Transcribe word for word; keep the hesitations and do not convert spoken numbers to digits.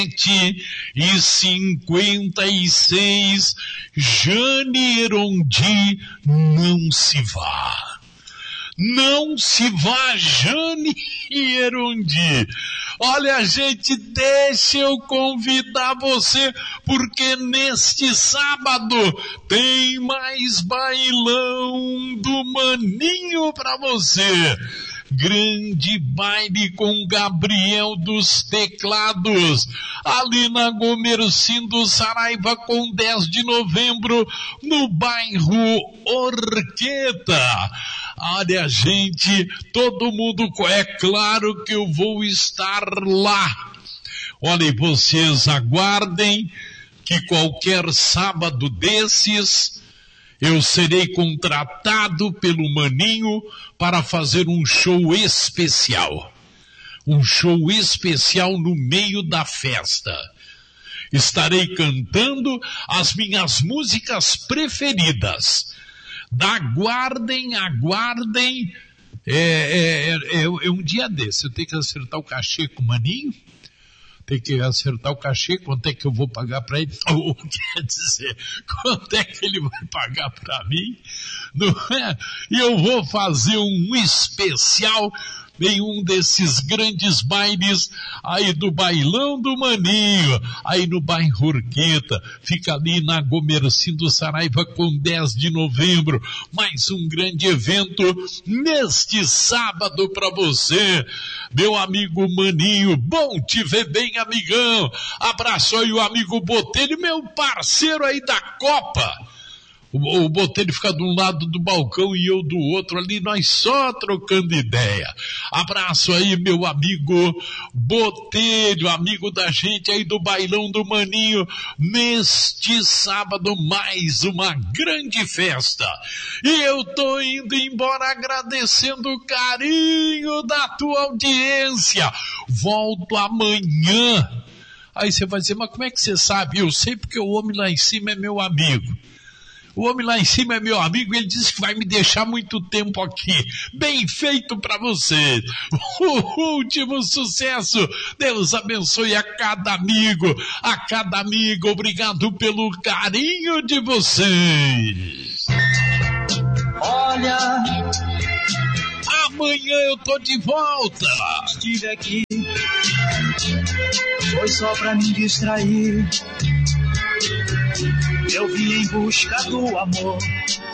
e cinquenta e seis, Jane Erondi, não se vá. Não se vá, Jane Erondi. Olha, gente, deixa eu convidar você, porque neste sábado tem mais bailão do Maninho pra você. Grande baile com Gabriel dos Teclados, ali na Gomercindo Saraiva, com dez de novembro, no bairro Orqueta. Olha, gente, todo mundo, é claro que eu vou estar lá. Olha, vocês aguardem que qualquer sábado desses eu serei contratado pelo Maninho para fazer um show especial. Um show especial no meio da festa. Estarei cantando as minhas músicas preferidas. Aguardem, aguardem. É, é, é, é um dia desse. Eu tenho que acertar o cachê com o Maninho. Tem que acertar o cachê, quanto é que eu vou pagar para ele, ou quer dizer, quanto é que ele vai pagar para mim, não é? E eu vou fazer um especial em um desses grandes bailes aí do Bailão do Maninho, aí no bairro Urqueta, fica ali na Gomercindo Saraiva, com dez de novembro, mais um grande evento neste sábado para você, meu amigo Maninho. Bom te ver bem, amigão. Abraço aí o amigo Botelho, meu parceiro aí da Copa. O, o Botelho fica de um lado do balcão e eu do outro, ali nós só trocando ideia. Abraço aí, meu amigo Botelho, amigo da gente aí do Bailão do Maninho, neste sábado, mais uma grande festa. E eu tô indo embora agradecendo o carinho da tua audiência. Volto amanhã. Aí você vai dizer, mas como é que você sabe? Eu sei porque o homem lá em cima é meu amigo. O homem lá em cima é meu amigo e ele disse que vai me deixar muito tempo aqui. Bem feito para vocês. O último sucesso. Deus abençoe a cada amigo, a cada amigo. Obrigado pelo carinho de vocês. Olha, amanhã eu tô de volta. Estive aqui, foi só pra me distrair. Eu vim em busca do amor.